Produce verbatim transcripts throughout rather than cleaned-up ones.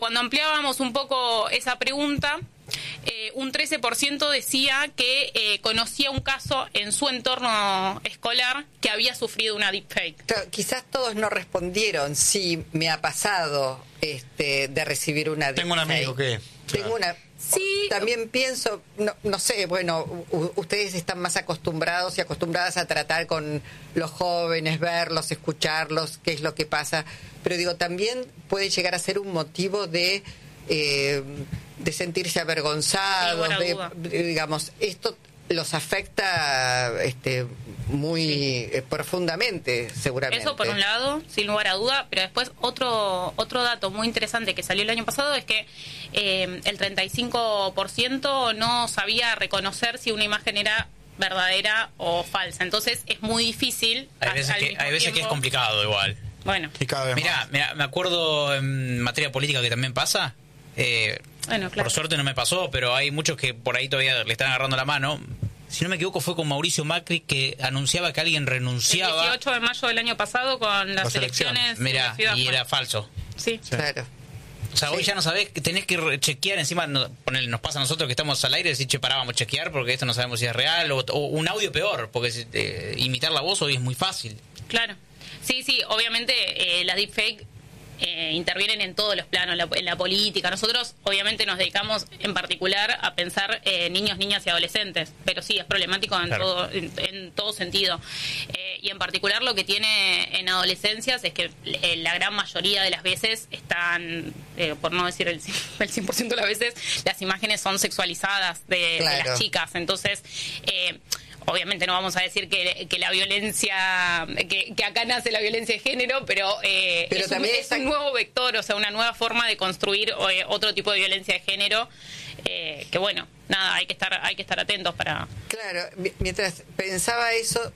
cuando ampliábamos un poco esa pregunta, eh, un trece por ciento decía que eh, conocía un caso en su entorno escolar que había sufrido una deepfake. Claro, quizás todos no respondieron, sí, me ha pasado este, de recibir una deepfake. Tengo un amigo que... Tengo una... Sí. También pienso, no, no sé, bueno, u- ustedes están más acostumbrados y acostumbradas a tratar con los jóvenes, verlos, escucharlos, qué es lo que pasa, pero digo, también puede llegar a ser un motivo de, eh, de sentirse avergonzados, Sí, de, de, digamos, esto los afecta este, muy sí. eh, profundamente, seguramente. Eso por un lado, sin lugar a duda, pero después otro otro dato muy interesante que salió el año pasado es que eh, el treinta y cinco por ciento no sabía reconocer si una imagen era verdadera o falsa. Entonces es muy difícil. Hay veces, que, hay veces tiempo, que es complicado igual. Bueno. Mirá, mirá, me acuerdo en materia política que también pasa. Eh, bueno, claro. Por suerte no me pasó, pero hay muchos que por ahí todavía le están agarrando la mano. Si no me equivoco, fue con Mauricio Macri que anunciaba que alguien renunciaba. El dieciocho de mayo del año pasado con las, las elecciones. Mirá, y era falso. Sí, sí. Claro. O sea, sí. Hoy ya no sabés, que tenés que chequear encima, nos, nos pasa a nosotros que estamos al aire, decir, che, pará, vamos a chequear porque esto no sabemos si es real, o, o un audio peor, porque eh, imitar la voz hoy es muy fácil. Claro. Sí, sí, obviamente eh, la deepfake eh, intervienen en todos los planos, la, en la política. Nosotros obviamente nos dedicamos en particular a pensar eh, niños, niñas y adolescentes, pero sí, es problemático en, claro. todo, en, en todo sentido. Eh, y en particular lo que tiene en adolescencias es que eh, la gran mayoría de las veces están, eh, por no decir el, el cien por ciento de las veces, las imágenes son sexualizadas de, claro. de las chicas. Entonces... Eh, obviamente no vamos a decir que, que la violencia, que, que acá nace la violencia de género, pero, eh, pero es, también un, es un nuevo vector, o sea, una nueva forma de construir eh, otro tipo de violencia de género, eh, que bueno, nada, hay que estar hay que estar atentos para... Claro, mientras pensaba eso,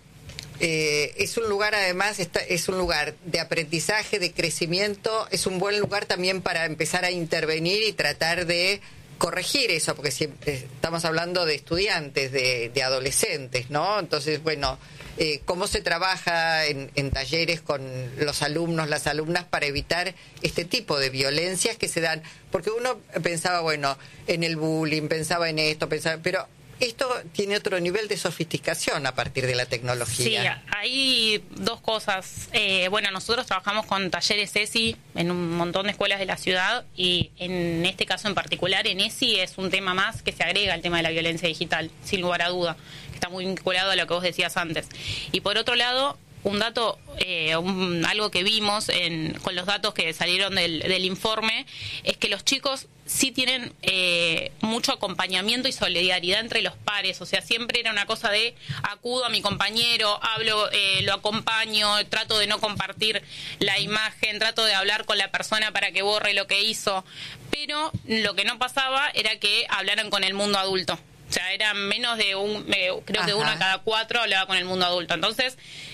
eh, es un lugar además, está, es un lugar de aprendizaje, de crecimiento, es un buen lugar también para empezar a intervenir y tratar de corregir eso, porque siempre estamos hablando de estudiantes, de, de adolescentes, ¿no? Entonces, bueno, eh, ¿cómo se trabaja en, en talleres con los alumnos, las alumnas, para evitar este tipo de violencias que se dan? Porque uno pensaba, bueno, en el bullying, pensaba en esto, pensaba, pero esto tiene otro nivel de sofisticación a partir de la tecnología. Sí, hay dos cosas. Eh, bueno, nosotros trabajamos con talleres E S I en un montón de escuelas de la ciudad y en este caso en particular, en E S I es un tema más que se agrega al tema de la violencia digital, sin lugar a duda, que está muy vinculado a lo que vos decías antes. Y por otro lado, un dato, eh, un, algo que vimos en, con los datos que salieron del, del informe, es que los chicos sí tienen eh, mucho acompañamiento y solidaridad entre los pares. O sea, siempre era una cosa de acudo a mi compañero, hablo, eh, lo acompaño, trato de no compartir la imagen, trato de hablar con la persona para que borre lo que hizo. Pero lo que no pasaba era que hablaran con el mundo adulto. O sea, eran menos de un, eh, creo que uno de cada cuatro hablaba con el mundo adulto. Entonces,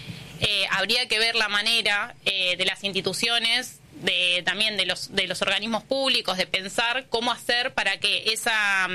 eh, habría que ver la manera eh, de las instituciones, de también de los de los organismos públicos, de pensar cómo hacer para que esa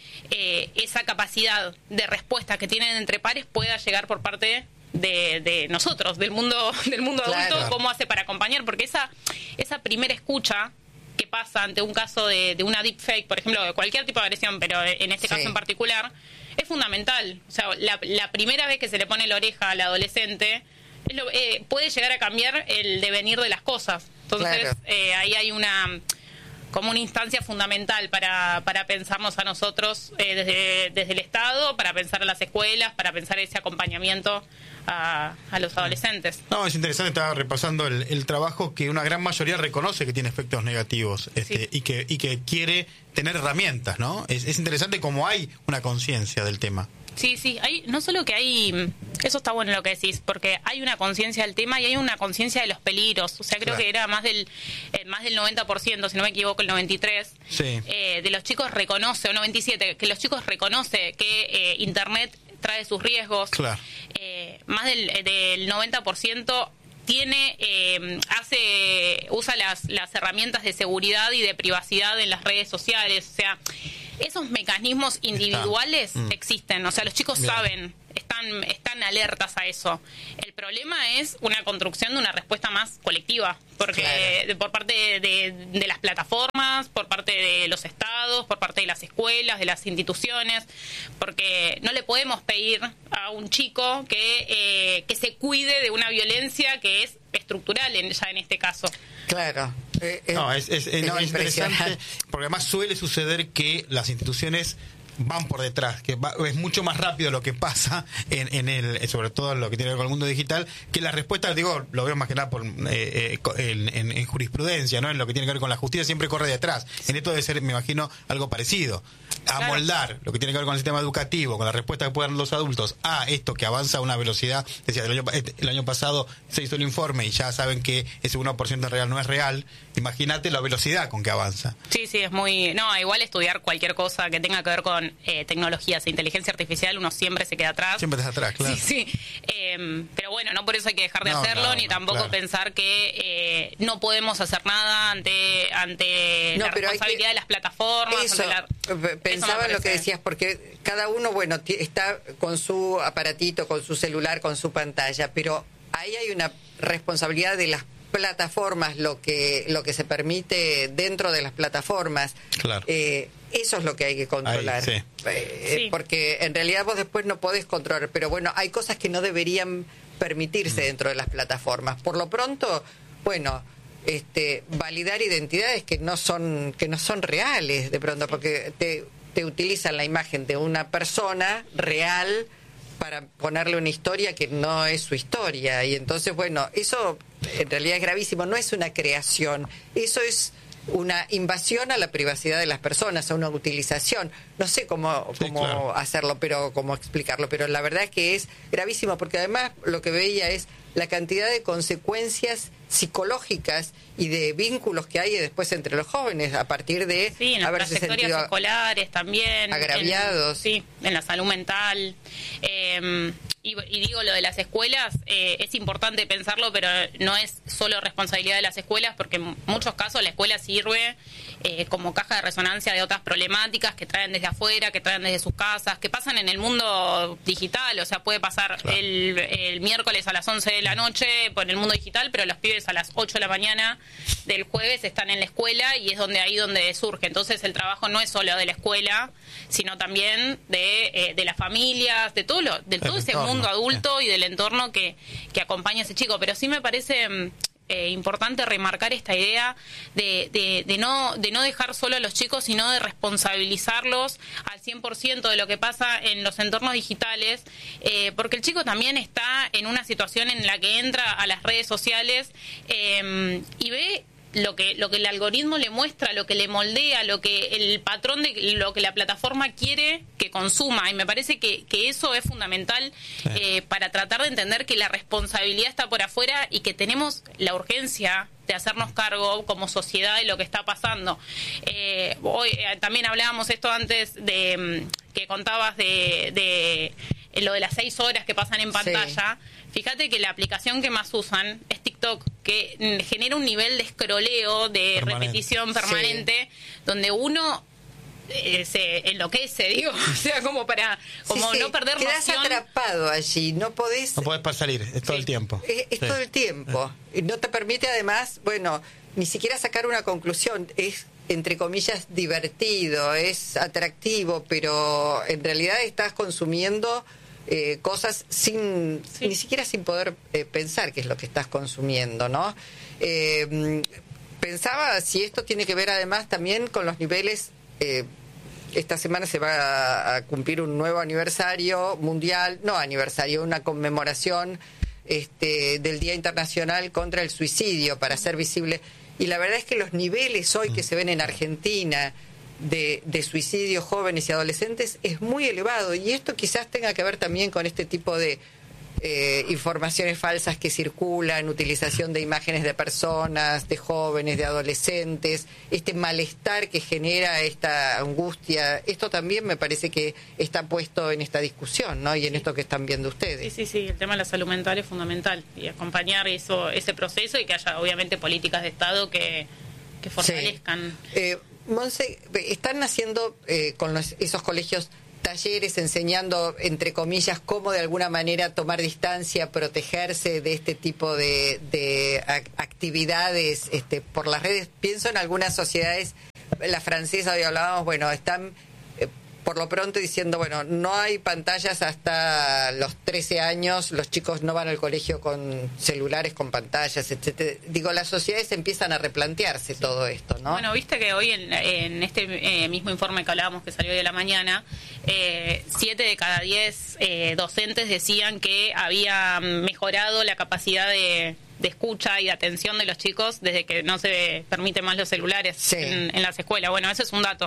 eh, esa capacidad de respuesta que tienen entre pares pueda llegar por parte de, de nosotros, del mundo del mundo adulto, claro. Cómo hace para acompañar, porque esa esa primera escucha que pasa ante un caso de, de una deepfake, por ejemplo, de cualquier tipo de agresión, pero en este sí. caso en particular, es fundamental. O sea, la, la primera vez que se le pone la oreja al adolescente es lo, eh, puede llegar a cambiar el devenir de las cosas. Entonces, claro. eh, ahí hay una como una instancia fundamental para, para pensarnos a nosotros eh, desde, desde el Estado, para pensar a las escuelas, para pensar ese acompañamiento a, a los adolescentes. No, es interesante, estaba repasando el, el trabajo que una gran mayoría reconoce que tiene efectos negativos este, sí. y que y que quiere tener herramientas, ¿no? Es, es interesante cómo hay una conciencia del tema. Sí, sí, hay, no solo que hay, eso está bueno lo que decís, porque hay una conciencia del tema y hay una conciencia de los peligros. O sea, creo claro. que era más del eh, más del noventa por ciento, si no me equivoco, el noventa y tres por ciento sí. eh, de los chicos reconoce, o noventa y siete por ciento, que los chicos reconoce que eh, Internet trae sus riesgos. Claro. Eh, más del, del noventa por ciento tiene eh, hace usa las las herramientas de seguridad y de privacidad en las redes sociales. O sea, esos mecanismos individuales mm. existen. O sea, los chicos Bien. saben, están están, están alertas a eso. El problema es una construcción de una respuesta más colectiva, porque Claro. de- por parte de, de, de las plataformas, por parte de los estados, por parte de las escuelas, de las instituciones, porque no le podemos pedir a un chico que, eh, que se cuide de una violencia que es estructural en, ya en este caso. Claro. Eh, eh, No, es, es, es no, es impresionante. interesante, porque además suele suceder que las instituciones van por detrás, que va- es mucho más rápido lo que pasa en, en el, sobre todo en lo que tiene que ver con el mundo digital, que las respuestas, digo, lo veo más que nada por, eh, eh, co- en, en- en jurisprudencia, ¿no? En lo que tiene que ver con la justicia siempre corre detrás. En esto debe ser, me imagino, algo parecido. Claro. Amoldar lo que tiene que ver con el sistema educativo, con la respuesta que puedan dar los adultos a esto que avanza a una velocidad. Decía, el año, pa- este- el año pasado se hizo el informe y ya saben que ese uno por ciento real no es real. Imagínate la velocidad con que avanza. Sí, sí, es muy... No, igual estudiar cualquier cosa que tenga que ver con eh, tecnologías e inteligencia artificial, uno siempre se queda atrás. Siempre estás atrás, claro. Sí, sí. Eh, pero bueno, no por eso hay que dejar de No, hacerlo, claro, ni no, tampoco claro. pensar que eh, no podemos hacer nada ante ante No, la pero hay responsabilidad que- de las plataformas. Eso, ante la- p- pensaba eso me en lo que parece. decías, porque cada uno, bueno, ti- está con su aparatito, con su celular, con su pantalla, pero ahí hay una responsabilidad de las plataformas, lo que lo que se permite dentro de las plataformas. Claro. Eh, eso es lo que hay que controlar. Ahí, sí. Eh, Sí. Porque en realidad vos después no podés controlar, pero bueno, hay cosas que no deberían permitirse Mm. dentro de las plataformas. Por lo pronto, bueno, este, validar identidades que no son que no son reales de pronto, porque te, te utilizan la imagen de una persona real para ponerle una historia que no es su historia, y entonces, bueno, eso en realidad es gravísimo, no es una creación, eso es una invasión a la privacidad de las personas, a una utilización. No sé cómo, Sí, cómo claro. hacerlo, pero cómo explicarlo, pero la verdad es que es gravísimo, porque además lo que veía es la cantidad de consecuencias psicológicas y de vínculos que hay después entre los jóvenes a partir de Sí, en las haberse trayectorias sentido escolares también. agraviados. En, sí, en la salud mental. Eh, y, y digo, lo de las escuelas, eh, es importante pensarlo, pero no es solo responsabilidad de las escuelas, porque en muchos casos la escuela sirve eh, como caja de resonancia de otras problemáticas que traen desde afuera, que traen desde sus casas, que pasan en el mundo digital. O sea, puede pasar Claro. el, el miércoles a las once de la noche por el mundo digital, pero los pibes a las ocho de la mañana del jueves están en la escuela, y es donde ahí donde surge. Entonces el trabajo no es solo de la escuela, sino también de, eh, de las familias, de todo lo, de todo ese entorno, mundo adulto y del entorno que, que acompaña a ese chico. Pero sí me parece mm, eh, importante remarcar esta idea de, de, de no de no dejar solo a los chicos, sino de responsabilizarlos al cien por ciento de lo que pasa en los entornos digitales, eh, porque el chico también está en una situación en la que entra a las redes sociales eh, y ve lo que lo que el algoritmo le muestra, lo que le moldea, lo que el patrón de lo que la plataforma quiere que consuma, y me parece que, que eso es fundamental Sí. eh, para tratar de entender que la responsabilidad está por afuera y que tenemos la urgencia de hacernos cargo como sociedad de lo que está pasando. Eh, hoy eh, también hablábamos esto antes de mm, que contabas de, de eh, lo de las seis horas que pasan en pantalla. Fíjate que la aplicación que más usan es TikTok, que mm, genera un nivel de escroleo, de Permanente. repetición permanente, donde uno eh, se enloquece, digo, o sea, como para como Sí, sí, no perder quedás noción. atrapado allí, no podés... No podés salir, es todo Sí. el tiempo. Es, es Sí. todo el tiempo. Y no te permite además, bueno, ni siquiera sacar una conclusión. Es, entre comillas, divertido, es atractivo, pero en realidad estás consumiendo eh, cosas sin, Sí. ni siquiera sin poder eh, pensar qué es lo que estás consumiendo, ¿no? Eh, pensaba si esto tiene que ver además también con los niveles... Eh, esta semana se va a, a cumplir un nuevo aniversario mundial, no aniversario, una conmemoración este, del Día Internacional contra el Suicidio, para hacer visible. Y la verdad es que los niveles hoy que se ven en Argentina de, de suicidios jóvenes y adolescentes es muy elevado. Y esto quizás tenga que ver también con este tipo de eh, informaciones falsas que circulan, utilización de imágenes de personas, de jóvenes, de adolescentes, este malestar que genera esta angustia. Esto también me parece que está puesto en esta discusión, ¿no? Y en Sí. esto que están viendo Sí, ustedes. sí, sí, el tema de la salud mental es fundamental, y acompañar eso ese proceso, y que haya obviamente políticas de Estado que, que fortalezcan. Eh, Monse, están haciendo eh, con los- esos colegios talleres enseñando, entre comillas, cómo de alguna manera tomar distancia, protegerse de este tipo de, de actividades este, por las redes. Pienso en algunas sociedades, la francesa, hoy hablábamos, bueno, están eh, por lo pronto diciendo, bueno, no hay pantallas hasta los trece años, los chicos no van al colegio con celulares, con pantallas, etcétera. Digo, las sociedades empiezan a replantearse todo esto, ¿no? Bueno, viste que hoy en, en este eh, mismo informe que hablábamos que salió hoy de la mañana, eh, siete de cada diez eh, docentes decían que había mejorado la capacidad de... de escucha y de atención de los chicos desde que no se permiten más los celulares sí. en, en las escuelas. Bueno, ese es un dato.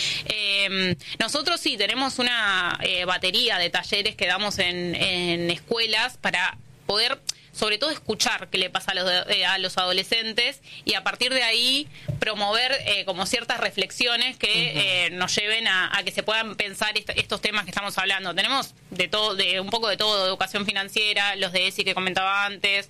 Eh, nosotros sí tenemos una eh, batería de talleres que damos en, en escuelas para poder, sobre todo, escuchar qué le pasa a los, eh, a los adolescentes y a partir de ahí promover eh, como ciertas reflexiones que uh-huh. eh, nos lleven a, a que se puedan pensar est- estos temas que estamos hablando. Tenemos de todo, de un poco de todo, educación financiera, los de E S I que comentaba antes,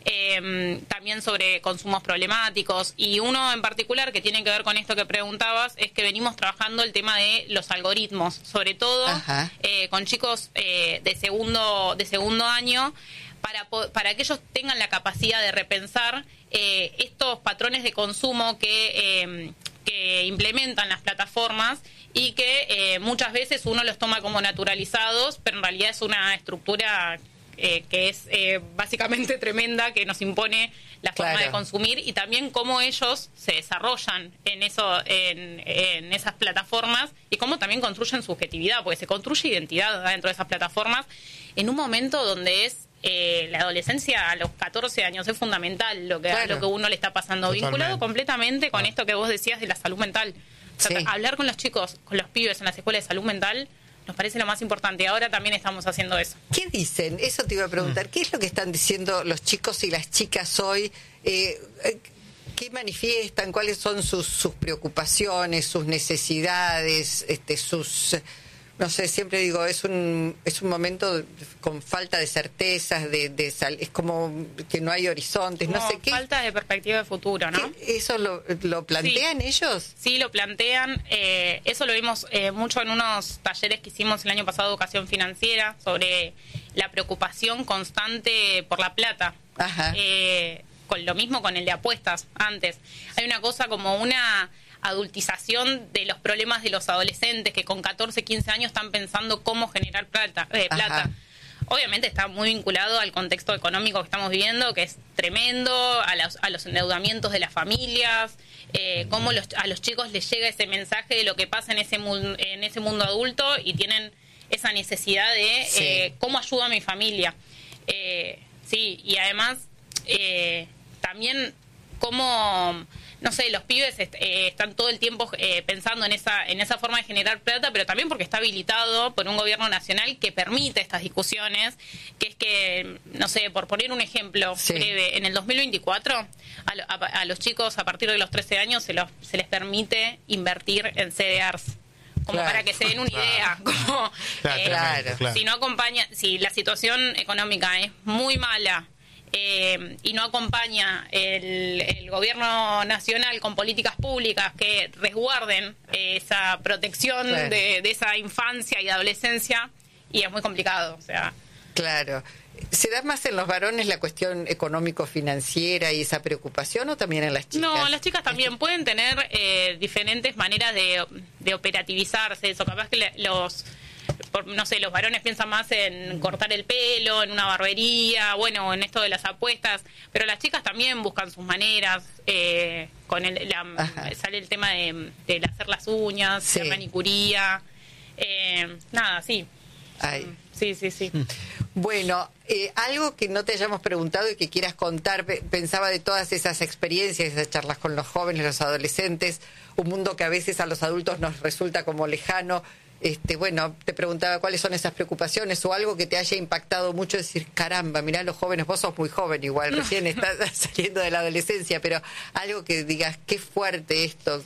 eh, también sobre consumos problemáticos, y uno en particular que tiene que ver con esto que preguntabas es que venimos trabajando el tema de los algoritmos, sobre todo eh, con chicos eh, de segundo de segundo año, para para que ellos tengan la capacidad de repensar eh, estos patrones de consumo que, eh, que implementan las plataformas y que eh, muchas veces uno los toma como naturalizados, pero en realidad es una estructura eh, que es eh, básicamente tremenda, que nos impone la forma claro. de consumir, y también cómo ellos se desarrollan en eso en, en esas plataformas y cómo también construyen subjetividad, porque se construye identidad dentro de esas plataformas en un momento donde es Eh, la adolescencia a los catorce años es fundamental lo que, claro. lo que uno le está pasando. Totalmente. Vinculado completamente con esto que vos decías de la salud mental. O sea, sí. hablar con los chicos, con los pibes en las escuelas de salud mental nos parece lo más importante, y ahora también estamos haciendo eso. ¿Qué dicen? Eso te iba a preguntar. Mm. ¿Qué es lo que están diciendo los chicos y las chicas hoy? Eh, ¿Qué manifiestan? ¿Cuáles son sus, sus preocupaciones, sus necesidades, este, sus... No sé, siempre digo, es un es un momento con falta de certezas, de, de sal, es como que no hay horizontes, como no sé qué. Falta de perspectiva de futuro, ¿no? ¿Eso lo, lo plantean sí. ellos? Sí, lo plantean. Eh, eso lo vimos eh, mucho en unos talleres que hicimos el año pasado de educación financiera, sobre la preocupación constante por la plata. Ajá. Eh, con lo mismo con el de apuestas antes. Hay una cosa como una adultización de los problemas de los adolescentes que con catorce, quince años están pensando cómo generar plata. Eh, plata. Obviamente está muy vinculado al contexto económico que estamos viviendo, que es tremendo, a los, a los endeudamientos de las familias, eh, cómo los, a los chicos les llega ese mensaje de lo que pasa en ese, mu- en ese mundo adulto y tienen esa necesidad de sí. eh, cómo ayudo a mi familia. Eh, sí, y además eh, también cómo... No sé, los pibes est- eh, están todo el tiempo eh, pensando en esa en esa forma de generar plata, pero también porque está habilitado por un gobierno nacional que permite estas discusiones, que es que, no sé, por poner un ejemplo sí. breve, en el dos mil veinticuatro a, lo, a, a los chicos a partir de los trece años se, los, se les permite invertir en C D Rs. Como claro. para que se den una idea. Como, claro, eh, claro, claro. Si no acompaña, si la situación económica es muy mala, Eh, y no acompaña el, el gobierno nacional con políticas públicas que resguarden eh, esa protección claro. de, de esa infancia y adolescencia, y es muy complicado, o sea. Claro. ¿Se da más en los varones la cuestión económico-financiera y esa preocupación, o también en las chicas? No, las chicas también pueden tener eh, diferentes maneras de, de operativizarse eso. Capaz que le, los... Por, no sé, los varones piensan más en cortar el pelo, en una barbería, bueno, en esto de las apuestas, pero las chicas también buscan sus maneras, eh, con el, la, sale el tema de, de hacer las uñas, sí. la manicuría, eh, nada, sí. Ay. Sí, sí, sí. Bueno, eh, algo que no te hayamos preguntado y que quieras contar, pensaba de todas esas experiencias, esas charlas con los jóvenes, los adolescentes, un mundo que a veces a los adultos nos resulta como lejano. Este, bueno, te preguntaba cuáles son esas preocupaciones o algo que te haya impactado mucho, decir, caramba, mirá los jóvenes, vos sos muy joven igual, recién estás saliendo de la adolescencia, pero algo que digas, qué fuerte esto.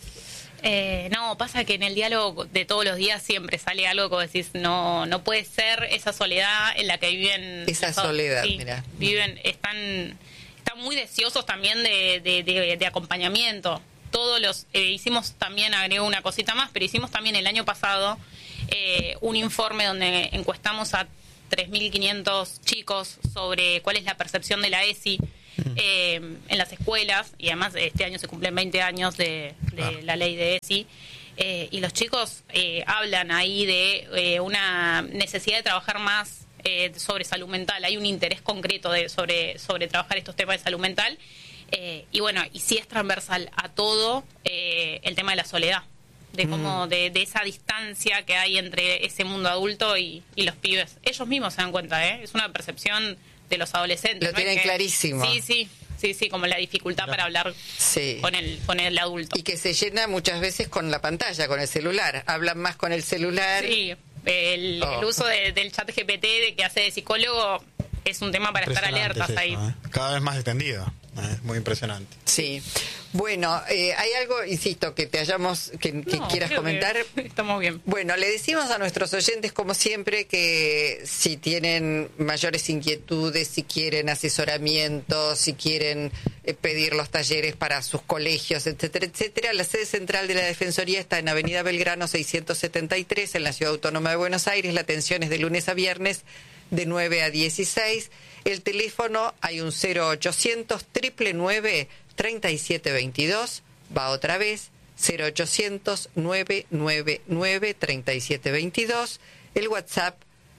Eh, no, pasa que en el diálogo de todos los días siempre sale algo que decís, no no puede ser esa soledad en la que viven. Esa los, soledad, sí, mirá. Viven, están, están muy deseosos también de, de, de, de acompañamiento. Todos los, eh, hicimos también, agregó una cosita más, pero hicimos también el año pasado eh, un informe donde encuestamos a tres mil quinientos chicos sobre cuál es la percepción de la ESI eh, en las escuelas, y además este año se cumplen veinte años de, de Ah. la ley de ESI, eh, y los chicos eh, hablan ahí de eh, una necesidad de trabajar más eh, sobre salud mental. Hay un interés concreto de sobre, sobre trabajar estos temas de salud mental, eh, y bueno, y sí es transversal a todo eh, el tema de la soledad, de cómo, de, de esa distancia que hay entre ese mundo adulto y, y los pibes. Ellos mismos se dan cuenta, ¿eh? Es una percepción de los adolescentes. Lo ¿no? tienen Es que- clarísimo. Sí, sí, sí, sí, como la dificultad para hablar Sí. con el con el adulto. Y que se llena muchas veces con la pantalla, con el celular. Hablan más con el celular. Sí, el, Oh. el uso de- del chat G P T de que hace de psicólogo es un tema para estar Impresionante alertas es ahí. eso, ¿eh? Cada vez más extendido. ¿eh? Muy impresionante. Sí. Bueno, eh, hay algo, insisto, que te hayamos, que, que No, quieras creo comentar. que estamos bien. Bueno, le decimos a nuestros oyentes, como siempre, que si tienen mayores inquietudes, si quieren asesoramiento, si quieren eh, pedir los talleres para sus colegios, etcétera, etcétera, la sede central de la Defensoría está en Avenida Belgrano seiscientos setenta y tres, en la Ciudad Autónoma de Buenos Aires. La atención es de lunes a viernes, de nueve a dieciséis. El teléfono, hay un cero ochocientos, nueve nueve nueve, tres siete dos dos. Va otra vez, cero ochocientos, nueve nueve nueve, tres siete dos dos. El WhatsApp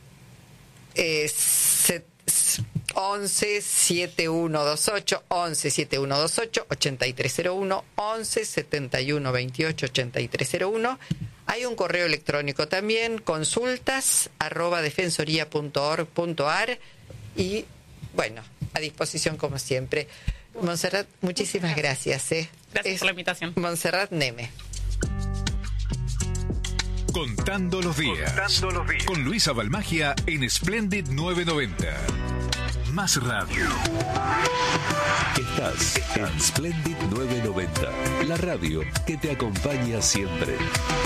es once, setenta y uno veintiocho, once, setenta y uno veintiocho, ochenta y tres cero uno, once, setenta y uno veintiocho, ochenta y tres cero uno. Hay un correo electrónico también, consultas arroba defensoría punto org punto ar, y bueno, a disposición como siempre. Montserrat, muchísimas gracias. ¿eh? Gracias Es por la invitación. Montserrat Neme. Contando los días. Contando los días. Con Luisa Balmagia en Splendid novecientos noventa. Más radio. Estás en Splendid novecientos noventa, la radio que te acompaña siempre.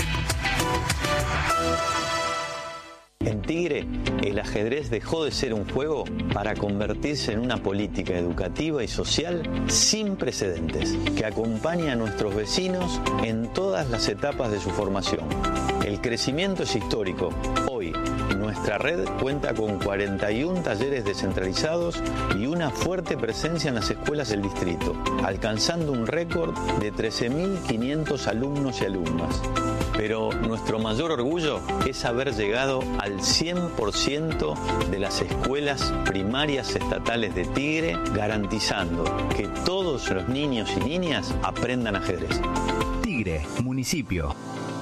En Tigre, el ajedrez dejó de ser un juego para convertirse en una política educativa y social sin precedentes, que acompaña a nuestros vecinos en todas las etapas de su formación. El crecimiento es histórico. Hoy, nuestra red cuenta con cuarenta y uno talleres descentralizados y una fuerte presencia en las escuelas del distrito, alcanzando un récord de trece mil quinientos alumnos y alumnas. Pero nuestro mayor orgullo es haber llegado al cien por ciento de las escuelas primarias estatales de Tigre, garantizando que todos los niños y niñas aprendan ajedrez. Tigre, municipio.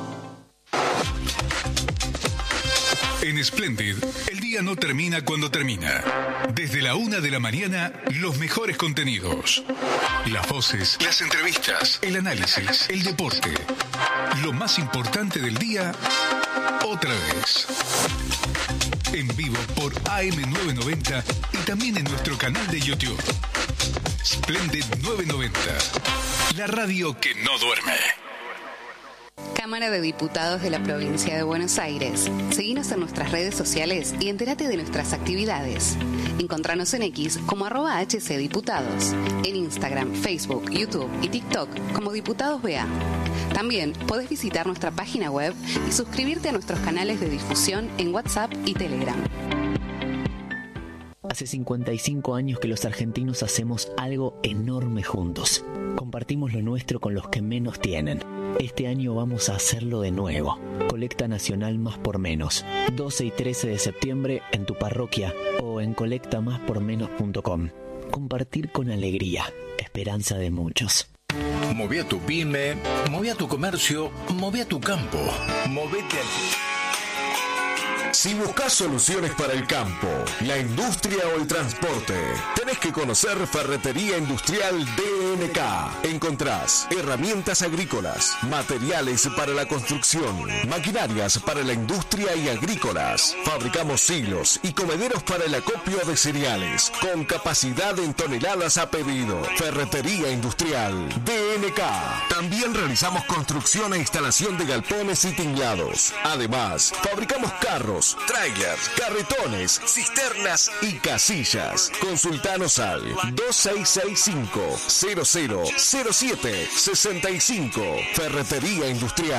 En Splendid, el día no termina cuando termina. Desde la una de la mañana, los mejores contenidos. Las voces, las entrevistas, el análisis, el deporte. Lo más importante del día, otra vez. En vivo por A M novecientos noventa y también en nuestro canal de YouTube. Splendid novecientos noventa, la radio que no duerme. Cámara de Diputados de la Provincia de Buenos Aires. Seguinos en nuestras redes sociales y entérate de nuestras actividades. Encontranos en X como arroba hcdiputados, en Instagram, Facebook, YouTube y TikTok como Diputados B A. También podés visitar nuestra página web y suscribirte a nuestros canales de difusión en WhatsApp y Telegram. Hace cincuenta y cinco años que los argentinos hacemos algo enorme juntos. Compartimos lo nuestro con los que menos tienen. Este año vamos a hacerlo de nuevo. Colecta Nacional Más por Menos. doce y trece de septiembre en tu parroquia o en colecta más por menos punto com. Compartir con alegría. Esperanza de muchos. Moví a tu pyme, moví a tu comercio, moví a tu campo. Movete al... Si buscas soluciones para el campo, la industria o el transporte, tenés que conocer Ferretería Industrial D N K. Encontrás herramientas agrícolas, materiales para la construcción, maquinarias para la industria y agrícolas. Fabricamos silos y comederos para el acopio de cereales, con capacidad en toneladas a pedido. Ferretería Industrial D N K. También realizamos construcción e instalación de galpones y tinglados. Además, fabricamos carros, trailers, carretones, cisternas y casillas. Consultanos al dos seis seis cinco, cero cero cero siete seis cinco. Ferretería Industrial.